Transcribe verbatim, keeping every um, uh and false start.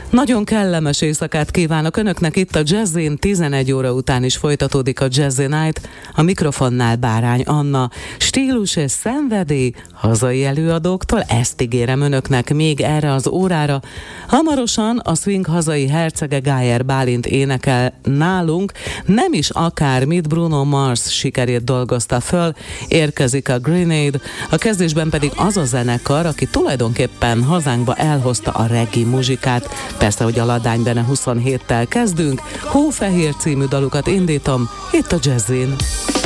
Nagyon kellemes éjszakát kívánok Önöknek itt a Jazzin, tizenegy óra után is folytatódik a Jazzy Night, a mikrofonnál Bárány Anna. Stílus és szenvedély hazai előadóktól, ezt ígérem Önöknek még erre az órára. Hamarosan a swing hazai hercege Gájer Bálint énekel nálunk, nem is akármit, Bruno Mars sikerét dolgozta föl, érkezik a Grenade, a kezdésben pedig az a zenekar, aki tulajdonképpen hazánkba elhozta a reggae muzsikát. Persze, hogy a Ladány Bene huszonhéttel kezdünk, Hófehér című dalukat indítom, itt a Jazzin.